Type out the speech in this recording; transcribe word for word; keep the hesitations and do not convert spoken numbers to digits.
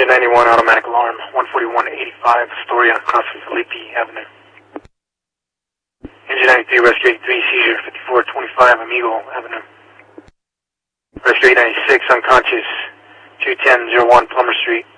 Engine ninety-one, automatic alarm, one forty-one eighty-five, Astoria, across from Felipe Avenue. Engine ninety-three, rescue eighty-three, seizure, fifty-four twenty-five, Amigo Avenue. Rescue eight ninety-six, unconscious, two ten oh one Plummer Street.